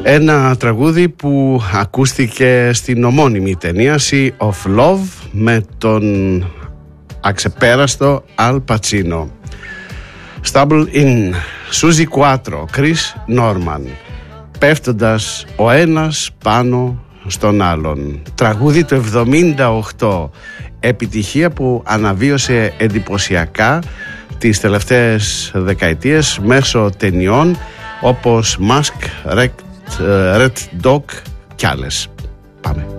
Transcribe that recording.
Ένα τραγούδι που ακούστηκε στην ομώνυμη ταινία Sea of Love με τον αξεπέραστο Al Pacino. Stumble In, Suzy Quattro, Chris Norman, πέφτοντας ο ένας πάνω στον άλλον. Τραγούδι του 78, επιτυχία που αναβίωσε εντυπωσιακά τις τελευταίες δεκαετίες μέσω ταινιών όπως Mask, Red Dog κι άλλες. Πάμε.